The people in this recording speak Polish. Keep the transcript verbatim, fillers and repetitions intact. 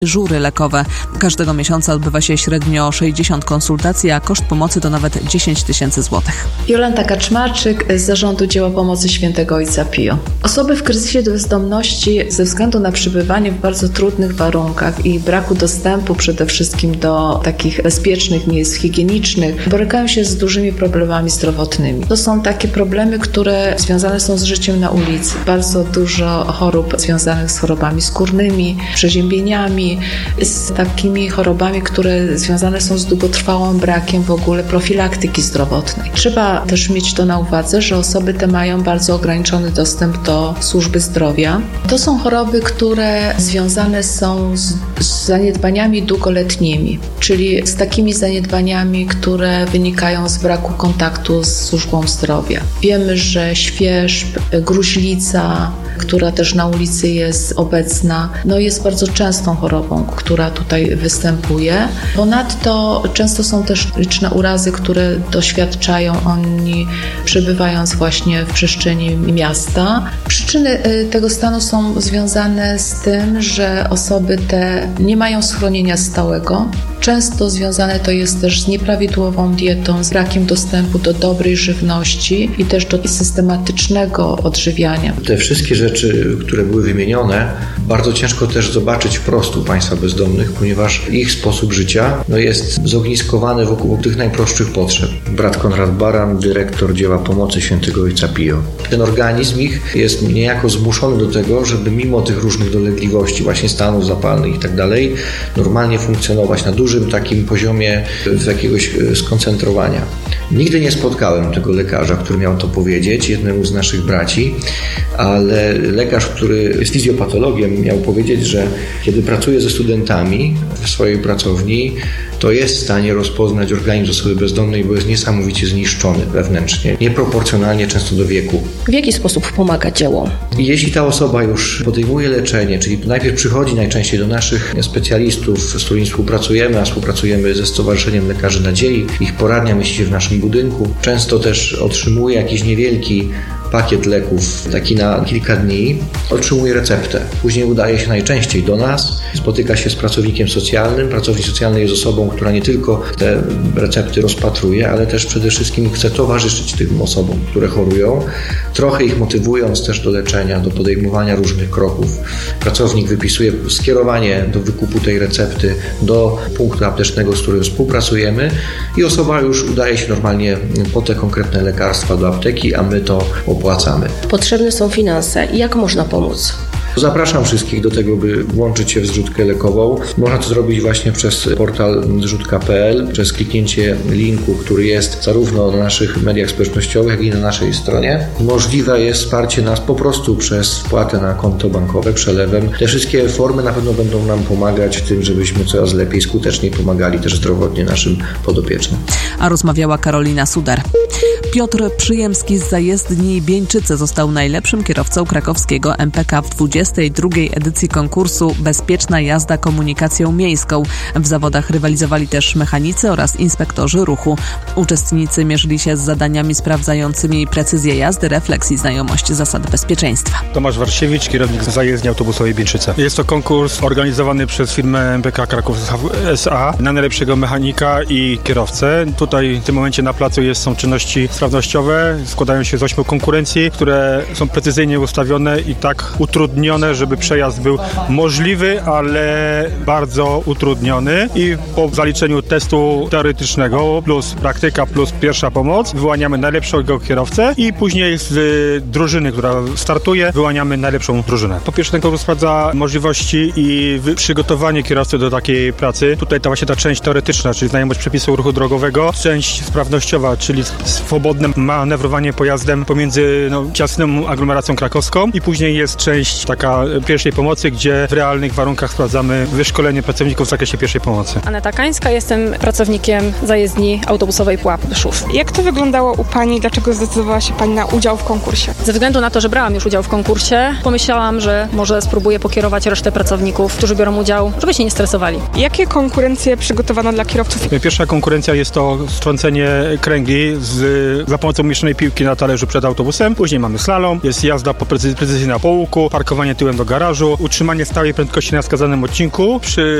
Żury lekowe. Każdego miesiąca odbywa się średnio sześćdziesiąt konsultacji, a koszt pomocy to nawet dziesięć tysięcy złotych. Jolanta Kaczmarczyk z Zarządu Dzieła Pomocy Świętego Ojca Pio. Osoby w kryzysie bezdomności ze względu na przebywanie w bardzo trudnych warunkach i braku dostępu przede wszystkim do takich bezpiecznych miejsc higienicznych borykają się z dużymi problemami zdrowotnymi. To są takie problemy, które związane są z życiem na ulicy. Bardzo dużo chorób związanych z chorobami skórnymi, przeziębieniami, z takimi chorobami, które związane są z długotrwałym brakiem w ogóle profilaktyki zdrowotnej. Trzeba też mieć to na uwadze, że osoby te mają bardzo ograniczony dostęp do służby zdrowia. To są choroby, które związane są z, z zaniedbaniami długoletnimi, czyli z takimi zaniedbaniami, które wynikają z braku kontaktu z służbą zdrowia. Wiemy, że świerzb, gruźlica, która też na ulicy jest obecna, no jest bardzo częstą chorobą, która tutaj występuje. Ponadto często są też liczne urazy, które doświadczają oni przebywając właśnie w przestrzeni miasta. Przyczyny tego stanu są związane z tym, że osoby te nie mają schronienia stałego. Często związane to jest też z nieprawidłową dietą, z brakiem dostępu do dobrej żywności i też do systematycznego odżywiania. Te wszystkie rzeczy, które były wymienione, bardzo ciężko też zobaczyć wprost u państwa bezdomnych, ponieważ ich sposób życia no, jest zogniskowany wokół tych najprostszych potrzeb. Brat Konrad Baran, dyrektor Dzieła Pomocy Świętego Ojca Pio. Ten organizm ich jest niejako zmuszony do tego, żeby mimo tych różnych dolegliwości, właśnie stanów zapalnych i tak dalej, normalnie funkcjonować na dużym takim poziomie jakiegoś skoncentrowania. Nigdy nie spotkałem tego lekarza, który miał to powiedzieć, jednemu z naszych braci, ale lekarz, który jest fizjopatologiem, miał powiedzieć, że kiedy pracuje ze studentami w swojej pracowni, to jest w stanie rozpoznać organizm osoby bezdomnej, bo jest niesamowicie zniszczony wewnętrznie, nieproporcjonalnie często do wieku. W jaki sposób pomaga dzieło? I jeśli ta osoba już podejmuje leczenie, czyli najpierw przychodzi najczęściej do naszych specjalistów, z którymi współpracujemy, a współpracujemy ze Stowarzyszeniem Lekarzy Nadziei, ich poradnia mieści się w naszym budynku, często też otrzymuje jakiś niewielki pakiet leków, taki na kilka dni, otrzymuje receptę. Później udaje się najczęściej do nas, spotyka się z pracownikiem socjalnym. Pracownik socjalny jest osobą, która nie tylko te recepty rozpatruje, ale też przede wszystkim chce towarzyszyć tym osobom, które chorują, trochę ich motywując też do leczenia, do podejmowania różnych kroków. Pracownik wypisuje skierowanie do wykupu tej recepty do punktu aptecznego, z którym współpracujemy i osoba już udaje się normalnie po te konkretne lekarstwa do apteki, a my to opłacamy. Potrzebne są finanse. Jak można pomóc? Zapraszam wszystkich do tego, by włączyć się w zrzutkę lekową. Można to zrobić właśnie przez portal zrzutka kropka p l, przez kliknięcie linku, który jest zarówno na naszych mediach społecznościowych, jak i na naszej stronie. Możliwe jest wsparcie nas po prostu przez wpłatę na konto bankowe, przelewem. Te wszystkie formy na pewno będą nam pomagać w tym, żebyśmy coraz lepiej, skuteczniej pomagali też zdrowotnie naszym podopiecznym. A rozmawiała Karolina Suder. Piotr Przyjemski z zajezdni Bieńczyce został najlepszym kierowcą krakowskiego M P K w dwudziestej drugiej edycji konkursu Bezpieczna jazda komunikacją miejską. W zawodach rywalizowali też mechanicy oraz inspektorzy ruchu. Uczestnicy mierzyli się z zadaniami sprawdzającymi precyzję jazdy, refleks i znajomość zasad bezpieczeństwa. Tomasz Warsiewicz, kierownik zajezdni autobusowej Bieńczyce. Jest to konkurs organizowany przez firmę M P K Kraków S A na najlepszego mechanika i kierowcę. Tutaj w tym momencie na placu jest, są czynności sprawnościowe, składają się z ośmiu konkurencji, które są precyzyjnie ustawione i tak utrudnione, żeby przejazd był możliwy, ale bardzo utrudniony. I po zaliczeniu testu teoretycznego plus praktyka plus pierwsza pomoc wyłaniamy najlepszego kierowcę i później z drużyny, która startuje, wyłaniamy najlepszą drużynę. Po pierwsze ten konkurs sprawdza możliwości i przygotowanie kierowcy do takiej pracy. Tutaj ta właśnie ta część teoretyczna, czyli znajomość przepisów ruchu drogowego, część sprawnościowa, czyli swobodne manewrowanie pojazdem pomiędzy no, ciasną aglomeracją krakowską i później jest część taka pierwszej pomocy, gdzie w realnych warunkach sprawdzamy wyszkolenie pracowników w zakresie pierwszej pomocy. Aneta Kańska, jestem pracownikiem zajezdni autobusowej Pułap-Dyszów. Jak to wyglądało u Pani? Dlaczego zdecydowała się Pani na udział w konkursie? Ze względu na to, że brałam już udział w konkursie, pomyślałam, że może spróbuję pokierować resztę pracowników, którzy biorą udział, żeby się nie stresowali. Jakie konkurencje przygotowano dla kierowców? Pierwsza konkurencja jest to strącenie kręgi z, za pomocą mieszanej piłki na talerzu przed autobusem. Później mamy slalom, jest jazda po precyzyjna po łuku, parkowanie tyłem do garażu, utrzymanie stałej prędkości na wskazanym odcinku przy